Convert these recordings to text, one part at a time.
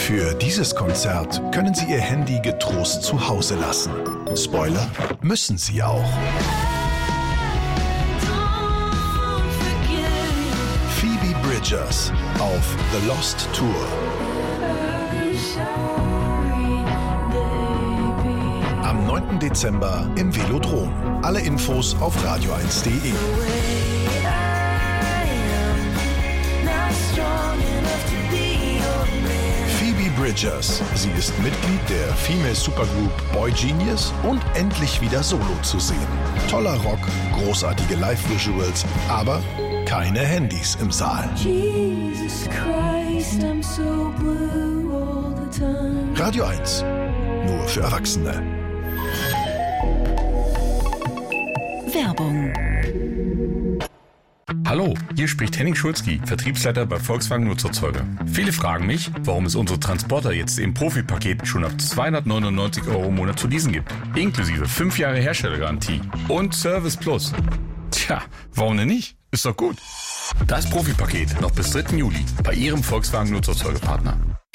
Für dieses Konzert können Sie Ihr Handy getrost zu Hause lassen. Spoiler, müssen Sie auch. Phoebe Bridgers auf The Lost Tour. Am 9. Dezember im Velodrom. Alle Infos auf radio1.de. Phoebe Bridgers. Sie ist Mitglied der Female Supergroup Boy Genius und endlich wieder solo zu sehen. Toller Rock, großartige Live-Visuals, aber keine Handys im Saal. Jesus Christ, I'm so blue all the time. Radio 1. Nur für Erwachsene. Werbung. Hallo, hier spricht Henning Schulzki, Vertriebsleiter bei Volkswagen Nutzerzeuger. Viele fragen mich, warum es unsere Transporter jetzt im Profipaket schon ab 299 € im Monat zu leasen gibt. Inklusive 5 Jahre Herstellergarantie und Service Plus. Tja, warum denn nicht? Ist doch gut. Das Profipaket noch bis 3. Juli bei Ihrem Volkswagen Nutzerzeugerpartner.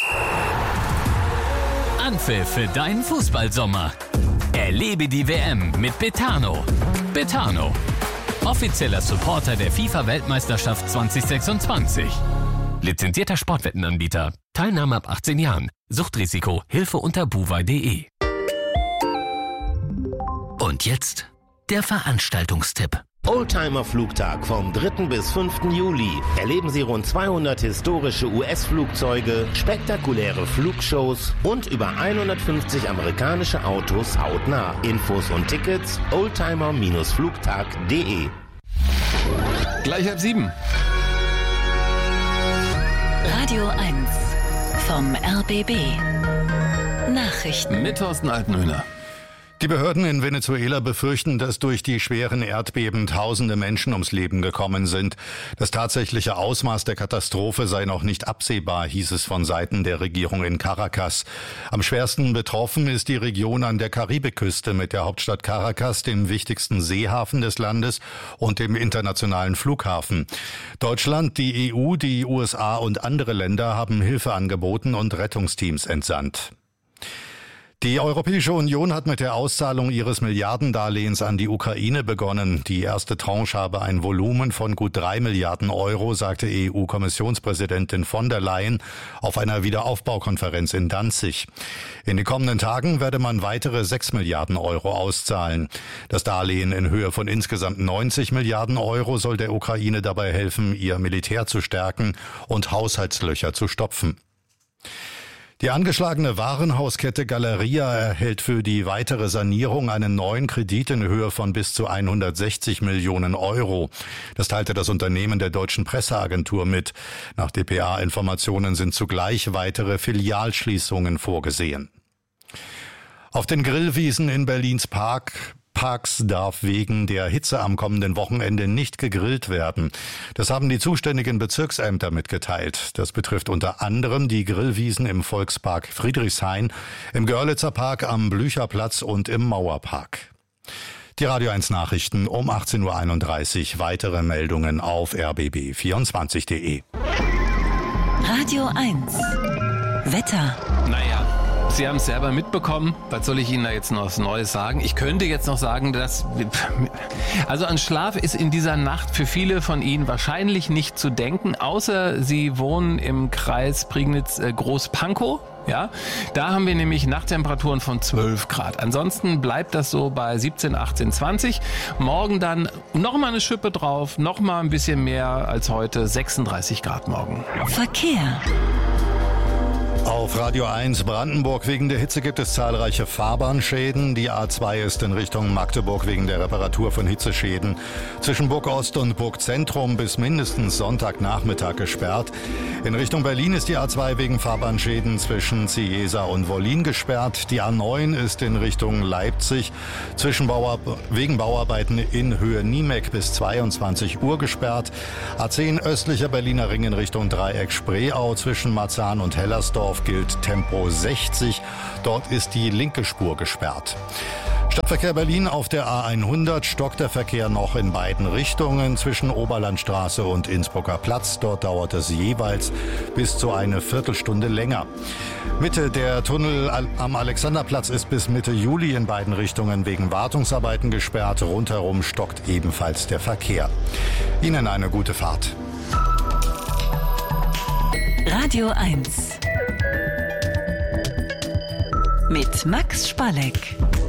Anpfiff für deinen Fußballsommer. Erlebe die WM mit Betano. Betano. Offizieller Supporter der FIFA-Weltmeisterschaft 2026. Lizenzierter Sportwettenanbieter. Teilnahme ab 18 Jahren. Suchtrisiko. Hilfe unter buwei.de. Und jetzt der Veranstaltungstipp. Oldtimer-Flugtag vom 3. bis 5. Juli. Erleben Sie rund 200 historische US-Flugzeuge, spektakuläre Flugshows und über 150 amerikanische Autos hautnah. Infos und Tickets oldtimer-flugtag.de. Gleich 6:30. Radio 1 vom RBB. Nachrichten. Mit Thorsten Altenhöhner. Die Behörden in Venezuela befürchten, dass durch die schweren Erdbeben tausende Menschen ums Leben gekommen sind. Das tatsächliche Ausmaß der Katastrophe sei noch nicht absehbar, hieß es von Seiten der Regierung in Caracas. Am schwersten betroffen ist die Region an der Karibikküste mit der Hauptstadt Caracas, dem wichtigsten Seehafen des Landes und dem internationalen Flughafen. Deutschland, die EU, die USA und andere Länder haben Hilfe angeboten und Rettungsteams entsandt. Die Europäische Union hat mit der Auszahlung ihres Milliardendarlehens an die Ukraine begonnen. Die erste Tranche habe ein Volumen von gut 3 Milliarden Euro, sagte EU-Kommissionspräsidentin von der Leyen auf einer Wiederaufbaukonferenz in Danzig. In den kommenden Tagen werde man weitere 6 Milliarden Euro auszahlen. Das Darlehen in Höhe von insgesamt 90 Milliarden Euro soll der Ukraine dabei helfen, ihr Militär zu stärken und Haushaltslöcher zu stopfen. Die angeschlagene Warenhauskette Galeria erhält für die weitere Sanierung einen neuen Kredit in Höhe von bis zu 160 Millionen Euro. Das teilte das Unternehmen der Deutschen Presseagentur mit. Nach dpa-Informationen sind zugleich weitere Filialschließungen vorgesehen. Auf den Grillwiesen in Berlins Parks darf wegen der Hitze am kommenden Wochenende nicht gegrillt werden. Das haben die zuständigen Bezirksämter mitgeteilt. Das betrifft unter anderem die Grillwiesen im Volkspark Friedrichshain, im Görlitzer Park am Blücherplatz und im Mauerpark. Die Radio 1 Nachrichten um 18.31 Uhr. Weitere Meldungen auf rbb24.de. Radio 1. Wetter. Naja, Sie haben es selber mitbekommen. Was soll ich Ihnen da jetzt noch was Neues sagen? Ich könnte jetzt noch sagen, dass also an Schlaf ist in dieser Nacht für viele von Ihnen wahrscheinlich nicht zu denken, außer Sie wohnen im Kreis Prignitz-Großpankow. Ja, da haben wir nämlich Nachttemperaturen von 12 Grad. Ansonsten bleibt das so bei 17, 18, 20. Morgen dann nochmal eine Schippe drauf, nochmal ein bisschen mehr als heute, 36 Grad morgen. Verkehr. Auf Radio 1 Brandenburg. Wegen der Hitze gibt es zahlreiche Fahrbahnschäden. Die A2 ist in Richtung Magdeburg wegen der Reparatur von Hitzeschäden zwischen Burg Ost und Burg Zentrum bis mindestens Sonntagnachmittag gesperrt. In Richtung Berlin ist die A2 wegen Fahrbahnschäden zwischen Cieza und Wollin gesperrt. Die A9 ist in Richtung Leipzig wegen Bauarbeiten in Höhe Niemeck bis 22 Uhr gesperrt. A10 östlicher Berliner Ring in Richtung Dreieck Spreeau zwischen Marzahn und Hellersdorf gilt Tempo 60. Dort ist die linke Spur gesperrt. Stadtverkehr Berlin auf der A100 stockt der Verkehr noch in beiden Richtungen zwischen Oberlandstraße und Innsbrucker Platz. Dort dauert es jeweils bis zu eine Viertelstunde länger. Mitte der Tunnel am Alexanderplatz ist bis Mitte Juli in beiden Richtungen wegen Wartungsarbeiten gesperrt. Rundherum stockt ebenfalls der Verkehr. Ihnen eine gute Fahrt. Radio 1 mit Max Spalleck.